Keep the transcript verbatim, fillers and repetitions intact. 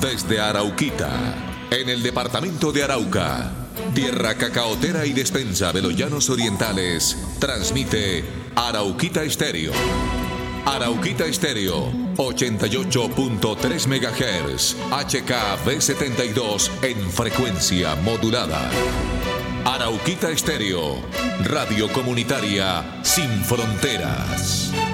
Desde Arauquita, en el departamento de Arauca, tierra cacaotera y despensa de los llanos orientales, transmite Arauquita Estéreo. Arauquita Estéreo, ochenta y ocho punto tres megahertz, H K B setenta y dos en frecuencia modulada. Arauquita Estéreo, radio comunitaria sin fronteras.